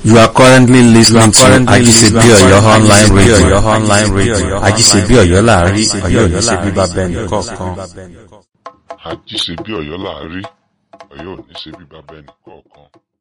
You are currently listening to Ajisebi Oyo online radio. Ajisebi Oyo láàrin, Ọ̀yọ́ ò ní ṣe bíbá bẹ́ẹ̀ni kọ̀ọ̀kan. Àjíṣebí Ọ̀yọ́ là á rí, Ọ̀yọ́ ò ní ṣe bí baba ẹnì kọ̀ọ̀kan.